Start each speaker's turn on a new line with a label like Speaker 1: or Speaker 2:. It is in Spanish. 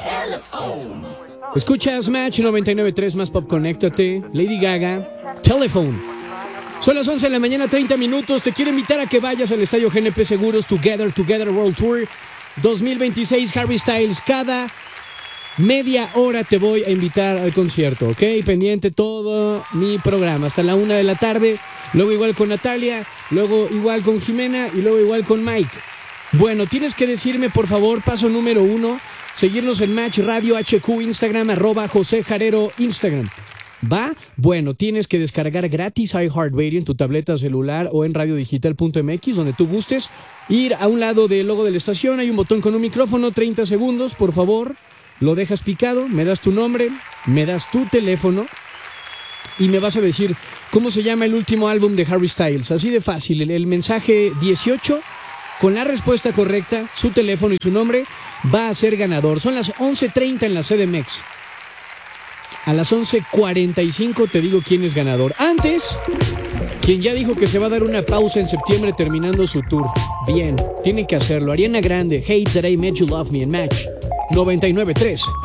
Speaker 1: Escuchas Match 99.3 más Pop, conéctate. Lady Gaga, Telephone. Son las 11 de la mañana, 30 minutos. Te quiero invitar a que vayas al Estadio GNP Seguros Together World Tour 2026 Harry Styles. Cada media hora te voy a invitar al concierto, ¿ok? Pendiente todo mi programa hasta la 1 de la tarde. Luego igual con Natalia, luego igual con Jimena y luego igual con Mike. Bueno, tienes que decirme, por favor, paso número 1, seguirnos en Match Radio HQ, Instagram, @José Jarero, Instagram. ¿Va? Bueno, tienes que descargar gratis iHeartRadio en tu tableta celular o en radiodigital.mx, donde tú gustes. Ir a un lado del logo de la estación, hay un botón con un micrófono, 30 segundos, por favor. Lo dejas picado, me das tu nombre, me das tu teléfono y me vas a decir cómo se llama el último álbum de Harry Styles. Así de fácil, el mensaje 18 con la respuesta correcta, su teléfono y su nombre va a ser ganador. Son las 11:30 en la CDMX. A las 11:45 te digo quién es ganador. Antes, quien ya dijo que se va a dar una pausa en septiembre terminando su tour. Bien, tiene que hacerlo. Ariana Grande, Hey That I Made You Love Me en Match 99.3.